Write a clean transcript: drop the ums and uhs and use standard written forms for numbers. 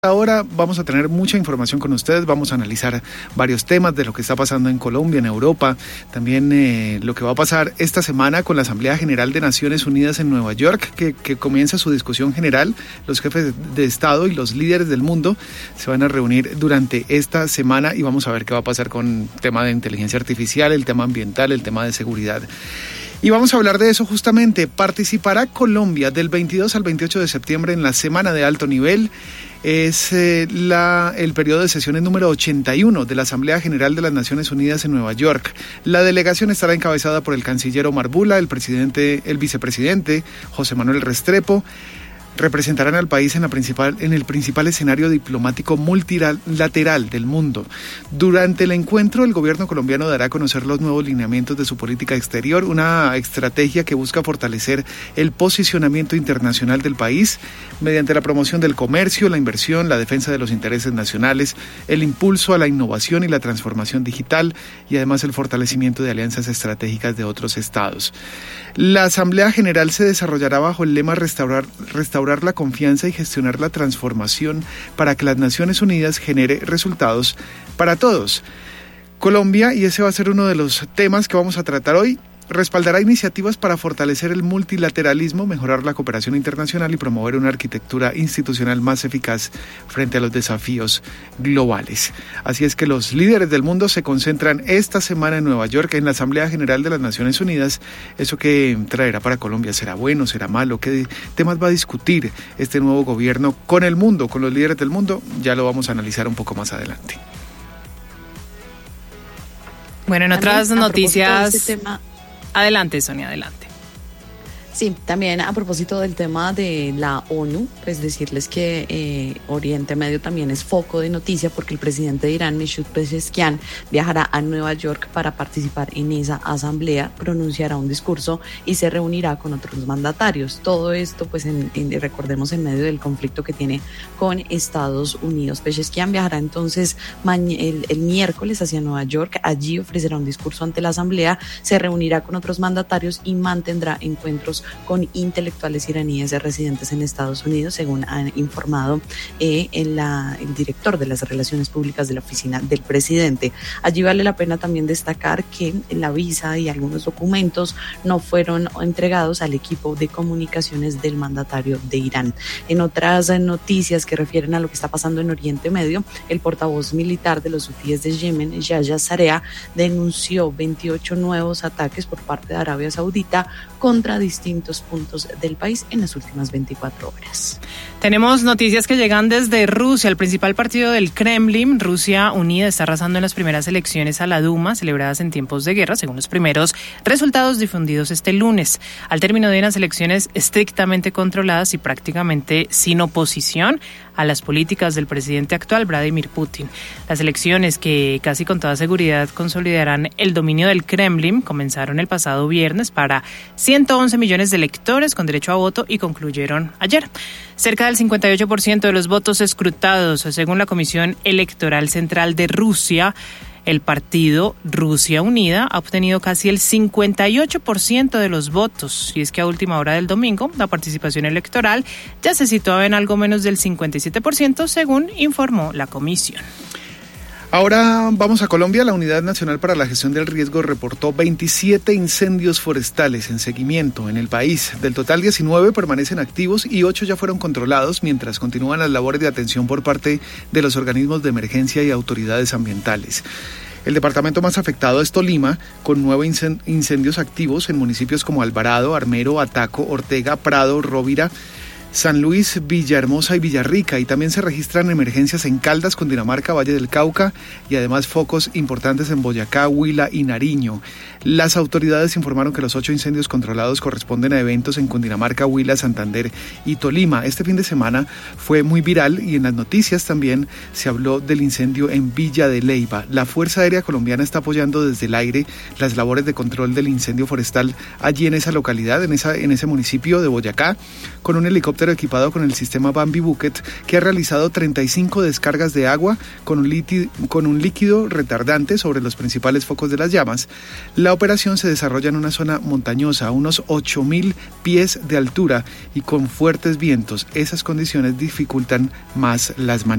Ahora vamos a tener mucha información con ustedes, vamos a analizar varios temas de lo que está pasando en Colombia, en Europa, también lo que va a pasar esta semana con la Asamblea General de Naciones Unidas en Nueva York, que comienza su discusión general. Los jefes de Estado y los líderes del mundo se van a reunir durante esta semana y vamos a ver qué va a pasar con el tema de inteligencia artificial, el tema ambiental, el tema de seguridad. Y vamos a hablar de eso justamente. Participará Colombia del 22 al 28 de septiembre en la Semana de Alto Nivel. Es el periodo de sesiones número 81 de la Asamblea General de las Naciones Unidas en Nueva York. La delegación estará encabezada por el canciller Omar Bula, el vicepresidente José Manuel Restrepo. Representarán al país en el principal escenario diplomático multilateral del mundo. Durante el encuentro, el gobierno colombiano dará a conocer los nuevos lineamientos de su política exterior, una estrategia que busca fortalecer el posicionamiento internacional del país mediante la promoción del comercio, la inversión, la defensa de los intereses nacionales, el impulso a la innovación y la transformación digital y además el fortalecimiento de alianzas estratégicas de otros estados. La Asamblea General se desarrollará bajo el lema restaurar la confianza y gestionar la transformación para que las Naciones Unidas genere resultados para todos. Colombia, y ese va a ser uno de los temas que vamos a tratar hoy, respaldará iniciativas para fortalecer el multilateralismo, mejorar la cooperación internacional y promover una arquitectura institucional más eficaz frente a los desafíos globales. Así es que los líderes del mundo se concentran esta semana en Nueva York en la Asamblea General de las Naciones Unidas. ¿Eso qué traerá para Colombia? ¿Será bueno? ¿Será malo? ¿Qué temas va a discutir este nuevo gobierno con el mundo, con los líderes del mundo? Ya lo vamos a analizar un poco más adelante. Bueno, en otras noticias... Adelante, Sonia, adelante. Sí, también a propósito del tema de la ONU, pues decirles que Oriente Medio también es foco de noticia porque el presidente de Irán, Mesut Pezeshkian, viajará a Nueva York para participar en esa asamblea, pronunciará un discurso y se reunirá con otros mandatarios. Todo esto, pues recordemos, en medio del conflicto que tiene con Estados Unidos. Pezeshkian viajará entonces el miércoles hacia Nueva York, allí ofrecerá un discurso ante la asamblea, se reunirá con otros mandatarios y mantendrá encuentros con intelectuales iraníes residentes en Estados Unidos, según ha informado el director de las relaciones públicas de la oficina del presidente. Allí vale la pena también destacar que la visa y algunos documentos no fueron entregados al equipo de comunicaciones del mandatario de Irán. En otras noticias que refieren a lo que está pasando en Oriente Medio, el portavoz militar de los hutíes de Yemen, Yahya Sarea, denunció 28 nuevos ataques por parte de Arabia Saudita contra distintos puntos del país en las últimas 24 horas. Tenemos noticias que llegan desde Rusia. El principal partido del Kremlin, Rusia Unida, está arrasando en las primeras elecciones a la Duma, celebradas en tiempos de guerra, según los primeros resultados difundidos este lunes. Al término de unas elecciones estrictamente controladas y prácticamente sin oposición a las políticas del presidente actual, Vladimir Putin. Las elecciones, que casi con toda seguridad consolidarán el dominio del Kremlin, comenzaron el pasado viernes para 111 millones de electores con derecho a voto y concluyeron ayer. Cerca del 58% de los votos escrutados, según la Comisión Electoral Central de Rusia, el partido Rusia Unida ha obtenido casi el 58% de los votos, y es que a última hora del domingo la participación electoral ya se situaba en algo menos del 57%, según informó la comisión. Ahora vamos a Colombia. La Unidad Nacional para la Gestión del Riesgo reportó 27 incendios forestales en seguimiento en el país. Del total, 19 permanecen activos y 8 ya fueron controlados, mientras continúan las labores de atención por parte de los organismos de emergencia y autoridades ambientales. El departamento más afectado es Tolima, con 9 incendios activos en municipios como Alvarado, Armero, Ataco, Ortega, Prado, Rovira, San Luis, Villahermosa y Villarrica, y también se registran emergencias en Caldas, Cundinamarca, Valle del Cauca y además focos importantes en Boyacá, Huila y Nariño. Las autoridades informaron que los 8 incendios controlados corresponden a eventos en Cundinamarca, Huila, Santander y Tolima. Este fin de semana fue muy viral y en las noticias también se habló del incendio en Villa de Leyva. La Fuerza Aérea Colombiana está apoyando desde el aire las labores de control del incendio forestal allí en esa localidad, en ese municipio de Boyacá, con un helicóptero helicóptero equipado con el sistema Bambi Bucket, que ha realizado 35 descargas de agua con un líquido retardante sobre los principales focos de las llamas. La operación se desarrolla en una zona montañosa a unos 8.000 pies de altura y con fuertes vientos. Esas condiciones dificultan más las maniobras.